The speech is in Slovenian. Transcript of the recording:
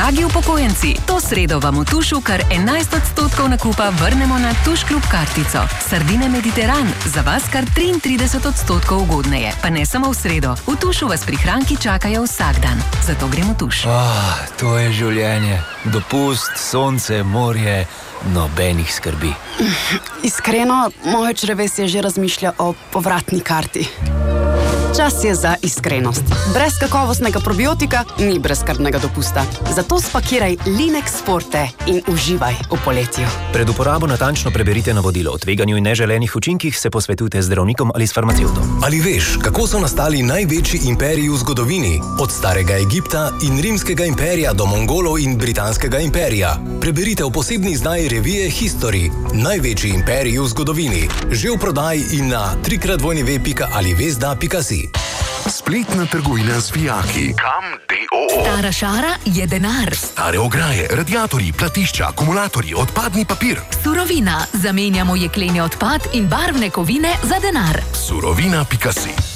Dragi upokojenci, to sredo vam v Tušu kar 11% nakupa vrnemo na Tuš Klub kartico. Sardine Mediteran za vas kar 33% ugodneje. Pa ne samo v sredo. V Tušu vas prihranki čakajo vsak dan. Zato gremo v Tuš. To je življenje. Dopust, sonce, morje, nobenih skrbi. Iskreno, moje črevesje že razmišlja o povratni karti. Čas je za iskrenost. Brez kakovostnega probiotika ni brezskrbnega dopusta. Zato spakiraj Linex Forte in uživaj v poletju. Pred uporabo natančno preberite navodilo. O tveganju in neželenih učinkih se posvetujte z zdravnikom ali s farmacevtom. Ali veš, kako so nastali največji imperiji v zgodovini? Od starega Egipta in rimskega imperija do Mongolov in britanskega imperija. Preberite v posebni izdaji revije History. Največji imperiji v zgodovini. Že v prodaji in na www.alivesda.si. Spletna trgovina z vijaki. Kam.do. Stara šara je denar. Stare ograje, radiatorji, platišča, akumulatorji, odpadni papir. Surovina. Zamenjamo jekleni odpad in barvne kovine za denar. Surovina.si.